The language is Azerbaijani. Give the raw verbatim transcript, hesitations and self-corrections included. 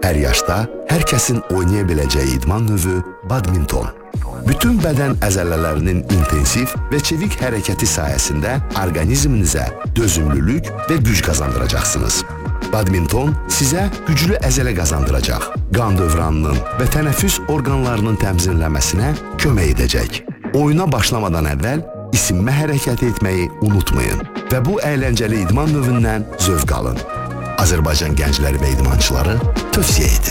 Hər yaşda hər kəsin oynaya biləcəyi idman növü badminton. Bütün bədən əzələlərinin intensiv və çevik hərəkəti sayəsində orqanizminizə dözümlülük və güc qazandıracaqsınız. Badminton sizə güclü əzələ qazandıracaq, qan dövranının və tənəffüs orqanlarının təmizlənməsinə kömək edəcək. Oyuna başlamadan əvvəl isinmə hərəkəti etməyi unutmayın və bu əyləncəli idman növündən zövq alın. Azərbaycan gəncləri və idmançıları tövsiyə edir.